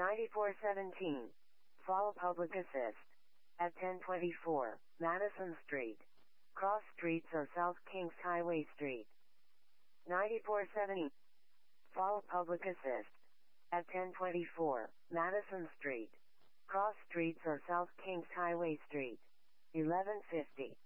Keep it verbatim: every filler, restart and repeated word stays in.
ninety-four seventeen. Fall Public Assist. At ten twenty-four, Madison Street. Cross Streets or South Kings Highway Street. ninety-four seventy. Fall Public Assist. At ten twenty-four, Madison Street. Cross Streets or South Kings Highway Street. eleven fifty.